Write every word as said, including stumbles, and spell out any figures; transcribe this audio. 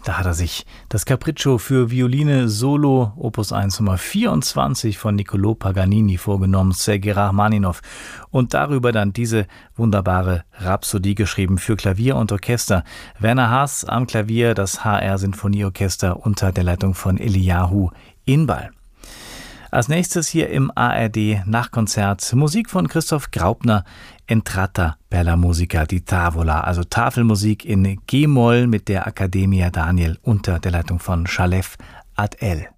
Da hat er sich das Capriccio für Violine Solo Opus eins Nummer vierundzwanzig von Niccolò Paganini vorgenommen, Sergei Rachmaninow, und darüber dann diese wunderbare Rhapsodie geschrieben für Klavier und Orchester. Werner Haas am Klavier, das H R Sinfonieorchester unter der Leitung von Eliyahu Inbal. Als nächstes hier im A R D Nachkonzert Musik von Christoph Graupner, Entrata per la musica di tavola, also Tafelmusik in G-Moll mit der Accademia Daniel unter der Leitung von Shalev Ad-El.